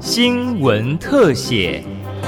新闻特写。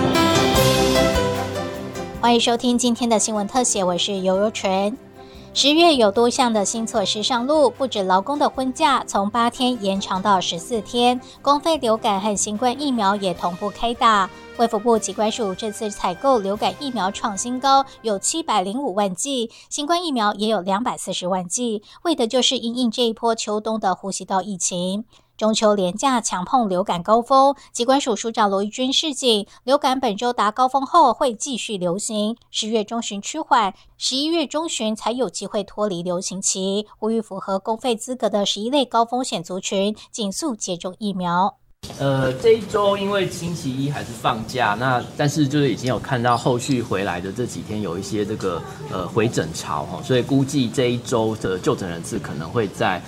欢迎收听今天的新闻特写，我是尤纯。10月有多项的新措施上路，不止劳工的婚假从8天延长到14天，公费流感和新冠疫苗也同步开打。卫福部疾管署这次采购流感疫苗创新高，有705万剂，新冠疫苗也有240万剂，为的就是因应这一波秋冬的呼吸道疫情。中秋连假强碰流感高峰，疾管署署长罗一钧示警，流感本周达高峰后会继续流行，10月中旬趋缓，11月中旬才有机会脱离流行期，呼吁符合公费资格的11类高风险族群尽速接种疫苗。 这一周因为星期一还是放假，但是就是已经有看到后续回来的这几天有一些这个回诊潮，所以估计这一周的就诊人次可能会在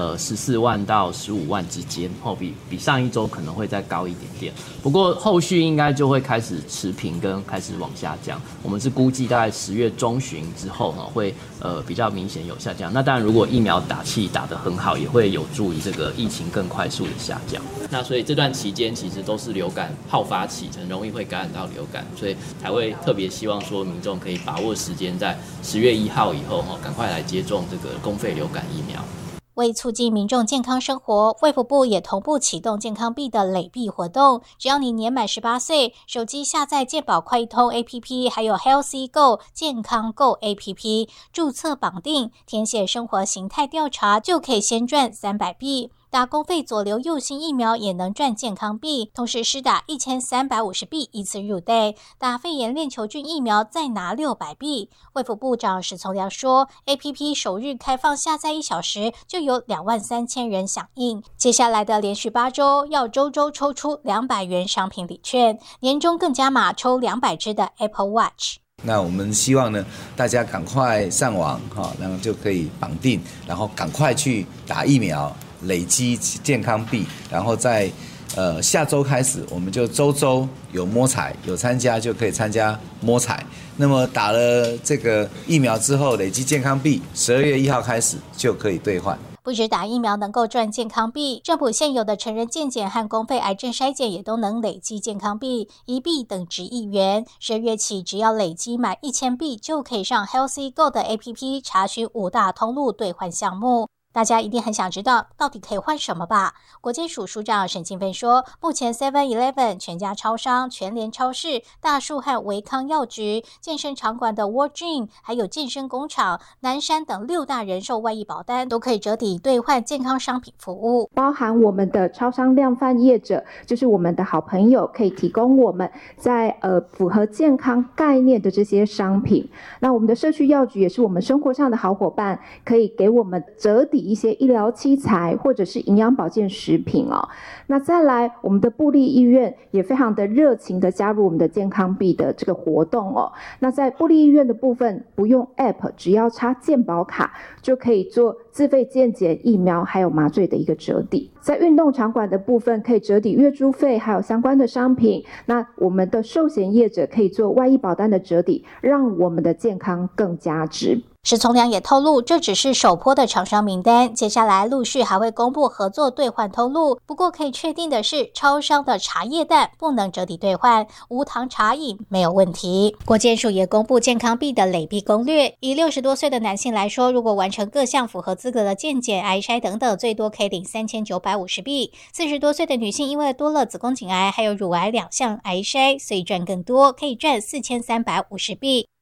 14万到15万之间，比上一周可能会再高一点点。不过后续应该就会开始持平跟开始往下降。我们是估计大概10月中旬之后会比较明显有下降。那当然，如果疫苗打气打得很好，也会有助于这个疫情更快速的下降。那所以这段期间其实都是流感好发期，很容易会感染到流感，所以才会特别希望说民众可以把握时间，在10月1号以后赶快来接种这个公费流感疫苗。 为促进民众健康生活，卫福部也同步启动健康币的累币活动。只要你年满18岁，手机下载健保快易通 APP， 还有 Healthy Go 健康 Go APP， 注册绑定，填写生活形态调查，就可以先赚300币。打公费左流右星疫苗也能赚健康币，同时施打1350币一次入袋，打肺炎链球菌疫苗再拿600币。卫福部长史从良说 ，APP 首日开放下载1小时就有23000人响应，接下来的连续8周要周周抽出200元商品礼券，年终更加码抽200只的 Apple Watch。 那我们希望呢，大家赶快上网然后就可以绑定，然后赶快去打疫苗，累积健康币，然后在下周开始，我们就周有摸彩，有参加就可以参加摸彩。那么打了这个疫苗之后，累积健康币，12月1号开始就可以兑换。 不止打疫苗能够赚健康币，政府现有的成人健检和公费癌症筛检也都能累积健康币，1币等值1元。12月起，只要累积满1000币，就可以上 Healthy Go 的 APP 查询5大通路兑换项目。大家一定很想知道到底可以换什么吧？国健署署长沈庆芬说，目前 7-Eleven、全家超商、全联超市、大树和维康药局、健身场馆的 World Gym， 还有健身工厂、南山等6大人寿外溢保单都可以折抵兑换健康商品服务， 包含我们的超商量贩业者，就是我们的好朋友，可以提供我们在符合健康概念的这些商品。那我们的社区药局也是我们生活上的好伙伴，可以给我们折抵一些医疗器材或者是营养保健食品哦。那再来，我们的部立医院也非常的热情的加入我们的健康币的这个活动哦。那在部立医院的部分，不用 App， 只要插健保卡就可以做自费健检、疫苗还有麻醉的一个折抵。在运动场馆的部分，可以折抵月租费还有相关的商品。那我们的寿险业者可以做外溢保单的折抵，让我们的健康更加值。 史从良也透露，这只是首波的厂商名单，接下来陆续还会公布合作兑换通路。不过可以确定的是，超商的茶叶蛋不能折抵兑换，无糖茶饮没有问题。国健署也公布健康币的累币攻略，以60多岁的男性来说，如果完成各项符合资格的健检、癌筛等等，最多可以领3950币。40多岁的女性因为多了子宫颈癌还有乳癌2项癌筛，所以赚更多，可以赚4350币。